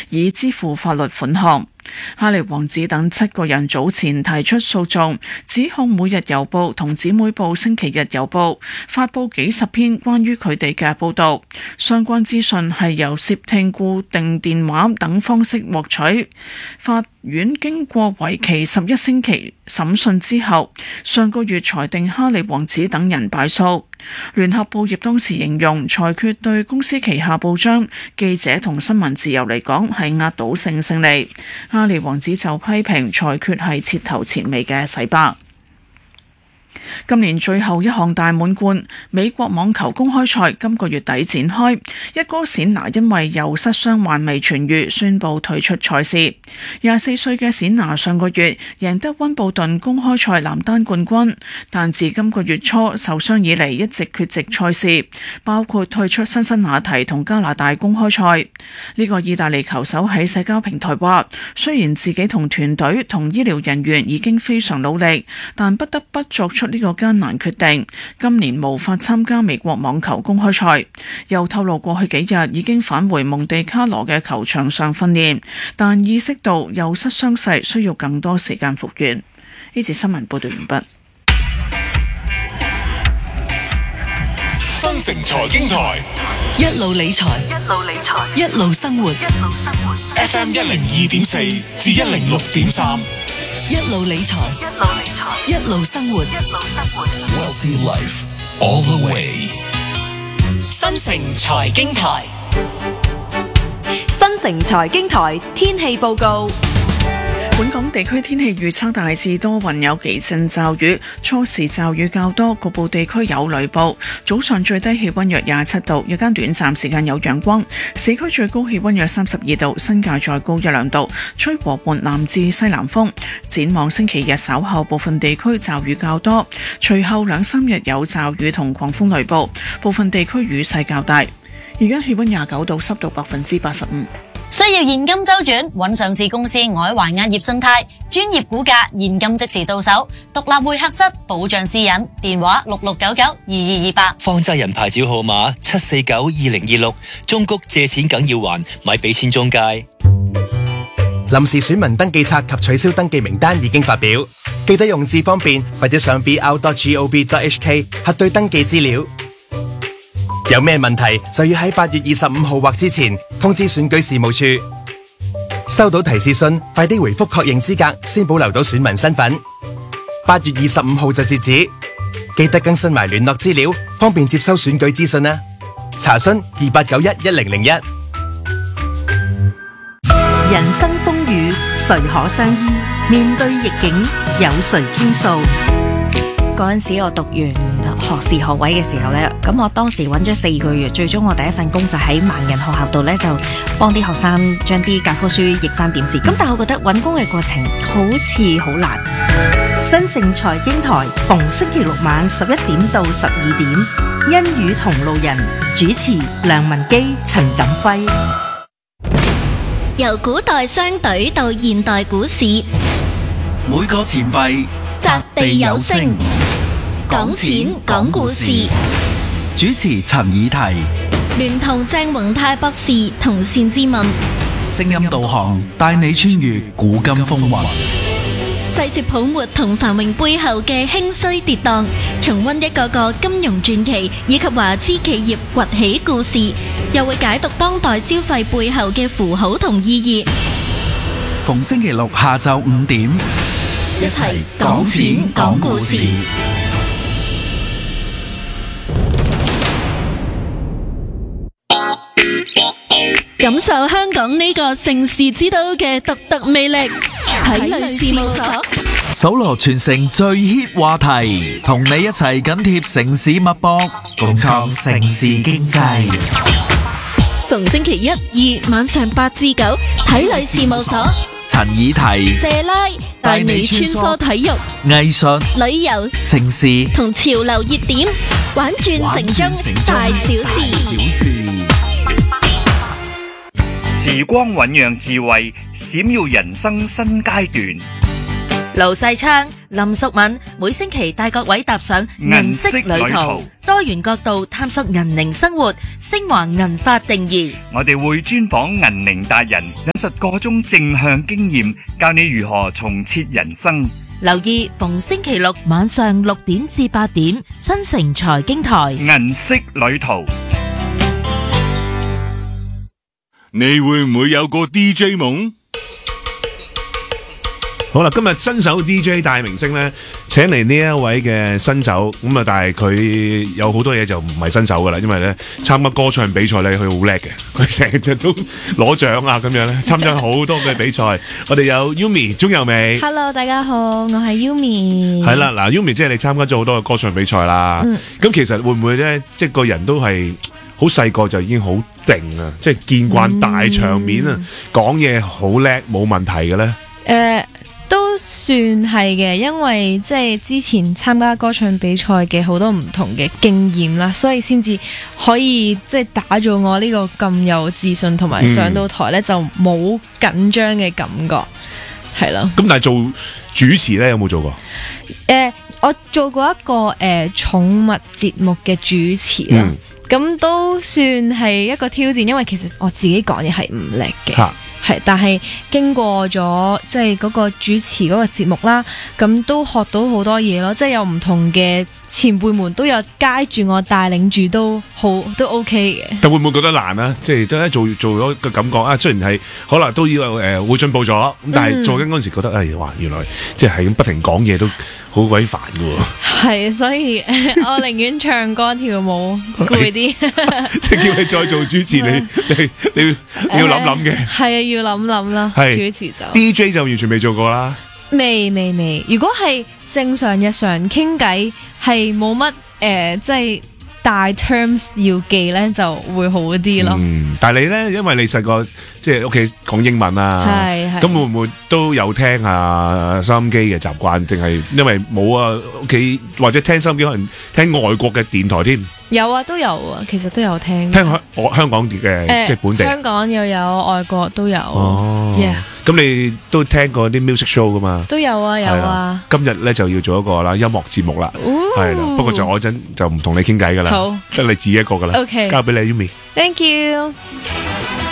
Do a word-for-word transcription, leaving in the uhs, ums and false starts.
以支付法律款項。哈利王子等七個人早前提出訴訟，指控每日郵報同姊妹報星期日郵報發佈幾十篇關於佢哋嘅報道，相關資訊係由竊聽、固定電話等方式獲取。法院經過為期十一星期審訊之後，上個月裁定哈利王子等人敗訴。聯合報業當時形容裁決對公司旗下報章、記者同新聞自由嚟講係壓倒性勝利。哈利王子就批評裁決係徹頭徹尾嘅洗白。今年最後一項大滿貫美國網球公開賽今個月底展開，一哥冼拿因為右膝傷患未痊愈，宣布退出賽事。廿四歲嘅冼拿上個月贏得溫布頓公開賽男單冠軍，但自今個月初受傷以嚟一直缺席賽事，包括退出辛辛那提同加拿大公開賽。呢個意大利球手喺社交平台話，雖然自己同團隊同醫療人員已經非常努力，但不得不作出呢個艱難決定，今年無法參加美國網球公開賽。又透露過去幾日已經返回蒙地卡羅嘅球場上訓練，但意識到右膝傷勢需要更多時間復原。呢節新聞報道完畢。 新城財經台一路理財，一路理財，一路生活，一路生活。 F M 一零二點四至一零六點三， 一路理財，一路理財，一路生活，一路生活。 Wealthy Life all the way。 新城財經台， 新城財經台天氣報告。 本港地區天氣預測大致多雲，有幾陣驟雨，初時驟雨較多，局部地區有雷暴。早上最低氣溫約廿七度，日間短暫時間有陽光。市區最高氣溫約三十二度，新界再高一兩度，吹和緩南至西南風。展望星期日稍後部分地區驟雨較多，隨後兩三日有驟雨同狂風雷暴，部分地區雨勢較大。而家氣溫廿九度，濕度百分之八十五。 需要現金周轉，揾上市公司愛華壓業信貸，專業估價，現金即時到手，獨立會客室，保障私隱，電話六六九九二二二八。 放債人牌照號碼七四九二零二六，中谷借錢梗要還，咪俾錢中介。 臨時選民登記冊及取消登記名單已經發表，記得用字方便或者上 b r dot gov dot h k 核對登記資料。有咩問題就要喺八月二十五號或之前通知選舉事務處。收到提示信，快啲回覆確認資格，先保留到選民身份。八月二十五號就截止，記得更新埋聯絡資料，方便接收選舉資訊啦。查詢二八九一一零零一。 人生風雨誰可相依？面對逆境有誰傾訴？ 嗰陣時我讀完學士學位嘅時候呢，咁我當時揾咗四個月，最終我第一份工就喺盲人學校度呢，就幫啲學生將啲教科書譯翻點字。咁但係我覺得揾工嘅過程好似好難。 新城財經台逢星期六晚十一點到十二點，欣與同路人主持梁文基、陳錦輝。 由古代商隊到現代股市， 每個錢幣擲地有聲，講錢講故事。 主持陳以提， 聯同鄭宏泰博士同單志文， 聲音導航帶你穿越古今風雲， 細說泡沫同繁榮背後嘅興衰跌宕，重溫一個個金融傳奇以及華資企業崛起故事，又會解讀當代消費背後嘅符號同意義。 逢星期六下晝五點， 一齊講錢講故事。感受香港呢個盛事之都嘅獨特魅力，體類事務所搜羅全城最 hit 話題，同你一齊緊貼城市脈搏，共創城市經濟。 逢星期一、二晚上八至九，體類事務所陳以提、 謝拉帶你穿梭體育、 藝術、 旅遊、 城市同潮流熱點，玩轉城中大小事。 時光醞釀智慧，閃耀人生新階段。 盧世昌、林淑敏每星期帶各位踏上銀色旅途，多元角度探索銀齡生活，升華銀髮定義。 我哋會專訪銀齡達人，引述各種正向經驗，教你如何重設人生。 留意逢星期六晚上六點至八點，新城財經台銀色旅途。 你會唔會有個 D J 夢？ 好啦，今日新手 D J 大明星咧，請嚟呢一位嘅新手，咁啊，但係佢有好多嘢就唔係新手噶啦，因為咧參加歌唱比賽咧，佢好叻嘅，佢成日都攞獎啊咁樣咧，參加好多嘅比賽。我哋有 Yumi 鍾有美 ，Hello， 大家好，我係 Yumi。 係啦，嗱 Yumi 即係你參加咗好多嘅歌唱比賽啦，咁、嗯、其實會唔會咧，即係個人都係好細個就已經好定啊，即係見慣大場面啊，講嘢好叻冇問題嘅咧？誒、 呃。都算係嘅，因為即係之前參加歌唱比賽嘅好多唔同嘅經驗啦，所以先至可以即係打造我呢個咁有自信，同埋上到台呢就冇緊張嘅感覺，係咯。咁但係做主持呢，有冇做過？ 誒、呃，我做過一個誒、呃、寵物節目嘅主持啦，咁、嗯、都算係一個挑戰，因為其實我自己講嘢係唔叻嘅。係，但係經過咗即係嗰個主持嗰個節目啦，咁都學到好多嘢咯，即係有唔同嘅前輩們都有街住我帶領住，都好都 OK 嘅。 但會唔會覺得難啊？即係都係做做咗個感覺啊，雖然係可能都要誒、呃、會進步咗，咁但係做緊嗰陣時覺得誒哇、哎，原來即係咁不停講嘢都好鬼煩噶喎。 係，所以我寧願唱歌跳舞攰啲。 即係叫你再做主持，你你你要諗諗嘅。係啊， 要諗諗啦。主持就 D J 就完全未做過啦。 未未未。如果係正常日常傾偈，係冇乜誒，即係大 terms 要記咧，就會好啲咯。 嗯，但係你咧，因為你細個即係屋企講英文啊，咁會唔會都有聽下收音機嘅習慣？定係因為冇啊屋企或者聽收音機可能聽外國嘅電台添？ 有啊，都有啊，其實都有聽。 聽香我香港嘅、呃、即係本地。香港又有，外國都有。哦。Yeah。 咁你都聽過啲 music show 噶嘛？ 都有啊，有啊。 今日咧就要做一個啦音樂節目啦，係啦。不過就我陣就唔同你傾偈噶啦，好，得你自己一個噶啦。OK。交俾你 Yumi。 Thank you。